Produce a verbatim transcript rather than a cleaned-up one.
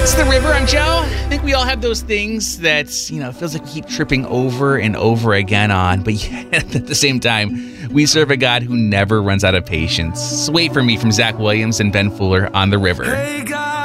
It's The River. I'm Joe. I think we all have those things that, you know, it feels like we keep tripping over and over again on, but yet at the same time, we serve a God who never runs out of patience. So wait for me from Zach Williams and Ben Fuller on The River. Hey, God.